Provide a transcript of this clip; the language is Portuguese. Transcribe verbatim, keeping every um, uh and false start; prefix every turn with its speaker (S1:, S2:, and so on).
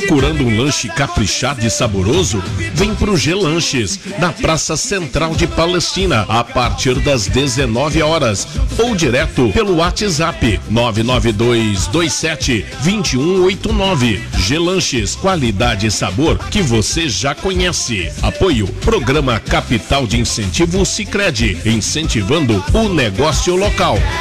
S1: Procurando um lanche caprichado e saboroso? Vem pro G-Lanches, na Praça Central de Palestina, a partir das dezenove horas, ou direto pelo WhatsApp nove nove dois dois sete dois um oito nove. G-Lanches, qualidade e sabor que você já conhece. Apoio Programa Capital de Incentivo Sicredi, incentivando o negócio local.